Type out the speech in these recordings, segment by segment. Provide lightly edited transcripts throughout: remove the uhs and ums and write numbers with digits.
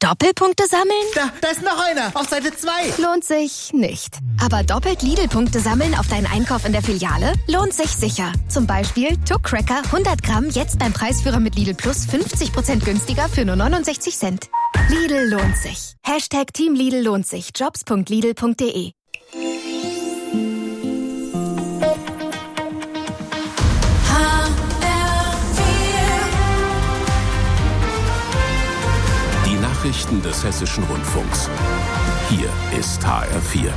Doppelpunkte sammeln? Da ist noch einer, auf Seite 2. Lohnt sich nicht. Aber doppelt Lidl-Punkte sammeln auf deinen Einkauf in der Filiale? Lohnt sich sicher. Zum Beispiel Tuck Cracker 100 Gramm jetzt beim Preisführer mit Lidl Plus 50% günstiger für nur 69 Cent. Lidl lohnt sich. Team Lidl lohnt sich. Jobs.lidl.de. Nachrichten des Hessischen Rundfunks. Hier ist HR4.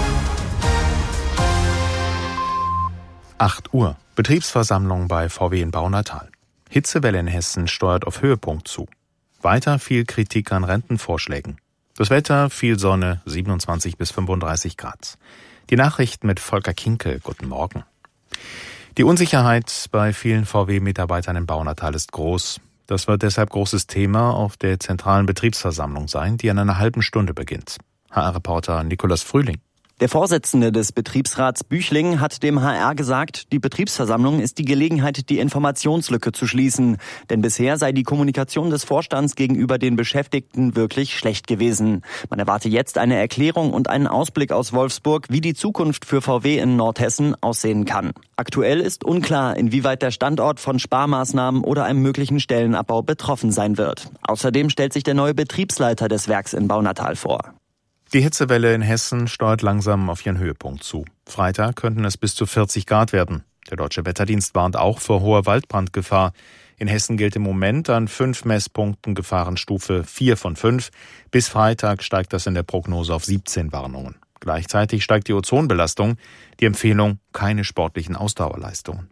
8 Uhr. Betriebsversammlung bei VW in Baunatal. Hitzewelle in Hessen steuert auf Höhepunkt zu. Weiter viel Kritik an Rentenvorschlägen. Das Wetter, viel Sonne, 27 bis 35 Grad. Die Nachrichten mit Volker Kinkel. Guten Morgen. Die Unsicherheit bei vielen VW-Mitarbeitern in Baunatal ist groß. Das wird deshalb großes Thema auf der zentralen Betriebsversammlung sein, die in einer halben Stunde beginnt. HR-Reporter Nikolaus Frühling. Der Vorsitzende des Betriebsrats Büchling hat dem HR gesagt, die Betriebsversammlung ist die Gelegenheit, die Informationslücke zu schließen. Denn bisher sei die Kommunikation des Vorstands gegenüber den Beschäftigten wirklich schlecht gewesen. Man erwarte jetzt eine Erklärung und einen Ausblick aus Wolfsburg, wie die Zukunft für VW in Nordhessen aussehen kann. Aktuell ist unklar, inwieweit der Standort von Sparmaßnahmen oder einem möglichen Stellenabbau betroffen sein wird. Außerdem stellt sich der neue Betriebsleiter des Werks in Baunatal vor. Die Hitzewelle in Hessen steuert langsam auf ihren Höhepunkt zu. Freitag könnten es bis zu 40 Grad werden. Der Deutsche Wetterdienst warnt auch vor hoher Waldbrandgefahr. In Hessen gilt im Moment an 5 Messpunkten Gefahrenstufe 4 von 5. Bis Freitag steigt das in der Prognose auf 17 Warnungen. Gleichzeitig steigt die Ozonbelastung. Die Empfehlung, keine sportlichen Ausdauerleistungen.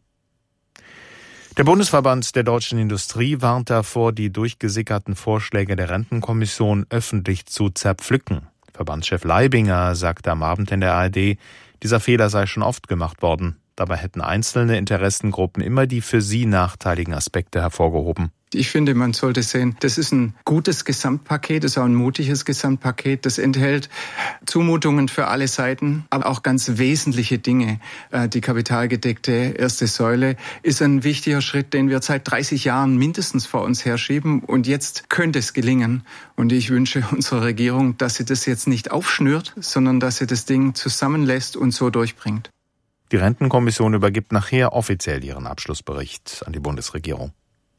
Der Bundesverband der deutschen Industrie warnt davor, die durchgesickerten Vorschläge der Rentenkommission öffentlich zu zerpflücken. Verbandschef Leibinger sagte am Abend in der ARD, dieser Fehler sei schon oft gemacht worden. Dabei hätten einzelne Interessengruppen immer die für sie nachteiligen Aspekte hervorgehoben. Ich finde, man sollte sehen, das ist ein gutes Gesamtpaket, das ist auch ein mutiges Gesamtpaket. Das enthält Zumutungen für alle Seiten, aber auch ganz wesentliche Dinge. Die kapitalgedeckte erste Säule ist ein wichtiger Schritt, den wir seit 30 Jahren mindestens vor uns herschieben. Und jetzt könnte es gelingen. Und ich wünsche unserer Regierung, dass sie das jetzt nicht aufschnürt, sondern dass sie das Ding zusammenlässt und so durchbringt. Die Rentenkommission übergibt nachher offiziell ihren Abschlussbericht an die Bundesregierung.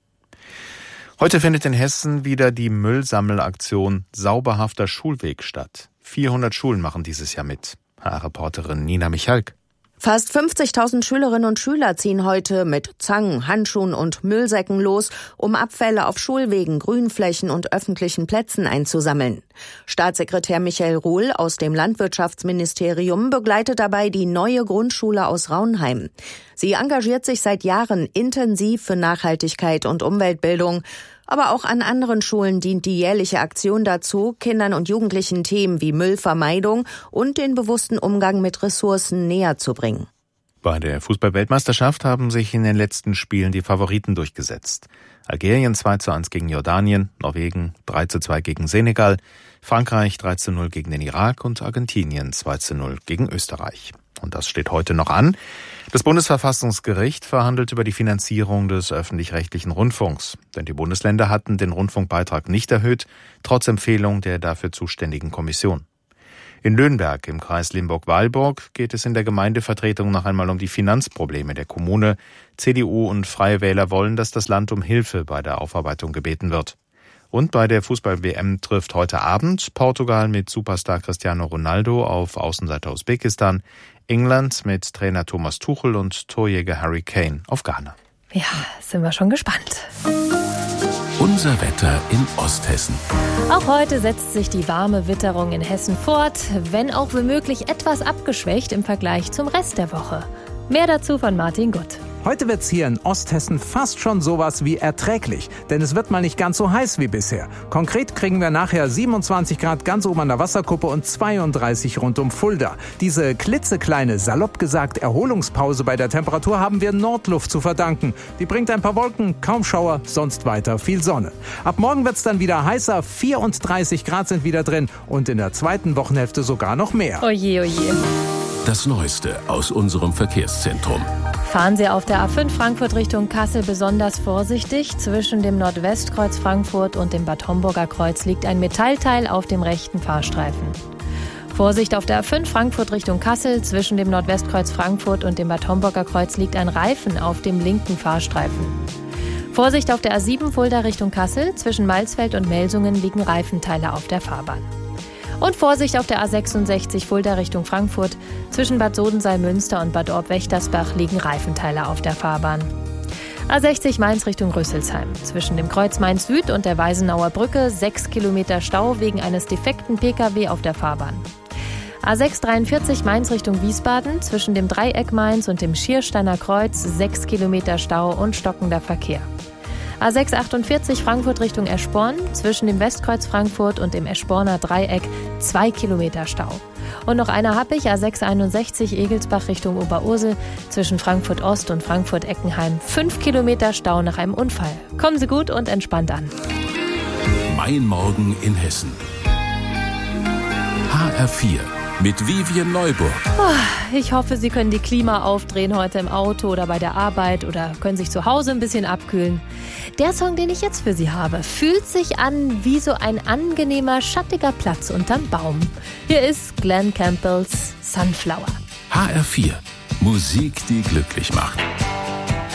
Heute findet in Hessen wieder die Müllsammelaktion Sauberhafter Schulweg statt. 400 Schulen machen dieses Jahr mit. HR-Reporterin Nina Michalk. Fast 50.000 Schülerinnen und Schüler ziehen heute mit Zangen, Handschuhen und Müllsäcken los, um Abfälle auf Schulwegen, Grünflächen und öffentlichen Plätzen einzusammeln. Staatssekretär Michael Ruhl aus dem Landwirtschaftsministerium begleitet dabei die neue Grundschule aus Raunheim. Sie engagiert sich seit Jahren intensiv für Nachhaltigkeit und Umweltbildung. Aber auch an anderen Schulen dient die jährliche Aktion dazu, Kindern und Jugendlichen Themen wie Müllvermeidung und den bewussten Umgang mit Ressourcen näher zu bringen. Bei der Fußball-Weltmeisterschaft haben sich in den letzten Spielen die Favoriten durchgesetzt. Algerien 2:1 gegen Jordanien, Norwegen 3:2 gegen Senegal, Frankreich 3:0 gegen den Irak und Argentinien 2:0 gegen Österreich. Und das steht heute noch an. Das Bundesverfassungsgericht verhandelt über die Finanzierung des öffentlich-rechtlichen Rundfunks. Denn die Bundesländer hatten den Rundfunkbeitrag nicht erhöht, trotz Empfehlung der dafür zuständigen Kommission. In Löhnberg im Kreis Limburg-Weilburg geht es in der Gemeindevertretung noch einmal um die Finanzprobleme der Kommune. CDU und Freie Wähler wollen, dass das Land um Hilfe bei der Aufarbeitung gebeten wird. Und bei der Fußball-WM trifft heute Abend Portugal mit Superstar Cristiano Ronaldo auf Außenseiter Usbekistan, England mit Trainer Thomas Tuchel und Torjäger Harry Kane auf Ghana. Ja, sind wir schon gespannt. Unser Wetter in Osthessen. Auch heute setzt sich die warme Witterung in Hessen fort, wenn auch womöglich etwas abgeschwächt im Vergleich zum Rest der Woche. Mehr dazu von Martin Gutt. Heute wird's hier in Osthessen fast schon sowas wie erträglich, denn es wird mal nicht ganz so heiß wie bisher. Konkret kriegen wir nachher 27 Grad ganz oben an der Wasserkuppe und 32 rund um Fulda. Diese klitzekleine, salopp gesagt, Erholungspause bei der Temperatur haben wir Nordluft zu verdanken. Die bringt ein paar Wolken, kaum Schauer, sonst weiter viel Sonne. Ab morgen wird's dann wieder heißer, 34 Grad sind wieder drin und in der zweiten Wochenhälfte sogar noch mehr. Oje, oje. Das Neueste aus unserem Verkehrszentrum. Fahren Sie auf der A5 Frankfurt Richtung Kassel besonders vorsichtig. Zwischen dem Nordwestkreuz Frankfurt und dem Bad Homburger Kreuz liegt ein Metallteil auf dem rechten Fahrstreifen. Vorsicht auf der A5 Frankfurt Richtung Kassel. Zwischen dem Nordwestkreuz Frankfurt und dem Bad Homburger Kreuz liegt ein Reifen auf dem linken Fahrstreifen. Vorsicht auf der A7 Fulda Richtung Kassel. Zwischen Malsfeld und Melsungen liegen Reifenteile auf der Fahrbahn. Und Vorsicht auf der A66 Fulda Richtung Frankfurt. Zwischen Bad Sodenseil-Münster und Bad Orb-Wächtersbach liegen Reifenteile auf der Fahrbahn. A60 Mainz Richtung Rüsselsheim. Zwischen dem Kreuz Mainz Süd und der Weisenauer Brücke 6 Kilometer Stau wegen eines defekten Pkw auf der Fahrbahn. A6 43 Mainz Richtung Wiesbaden. Zwischen dem Dreieck Mainz und dem Schiersteiner Kreuz 6 Kilometer Stau und stockender Verkehr. A6 48 Frankfurt Richtung Eschborn, zwischen dem Westkreuz Frankfurt und dem Eschborner Dreieck 2 Kilometer Stau. Und noch einer habe ich, A6 61 Egelsbach Richtung Oberursel, zwischen Frankfurt Ost und Frankfurt Eckenheim 5 Kilometer Stau nach einem Unfall. Kommen Sie gut und entspannt an. Mein Morgen in Hessen. HR4 mit Vivian Neuburg. Ich hoffe, Sie können die Klima aufdrehen heute im Auto oder bei der Arbeit oder können sich zu Hause ein bisschen abkühlen. Der Song, den ich jetzt für Sie habe, fühlt sich an wie so ein angenehmer, schattiger Platz unterm Baum. Hier ist Glenn Campbells Sunflower. HR4. Musik, die glücklich macht.